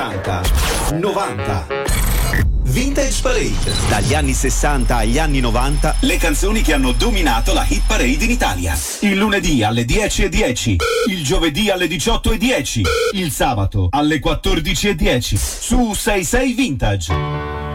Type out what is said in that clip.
80, 90. Vintage Parade. Dagli anni 60 agli anni 90, le canzoni che hanno dominato la hit parade in Italia. Il lunedì alle 10:10, il giovedì alle 18:10, il sabato alle 14:10 su 66 Vintage.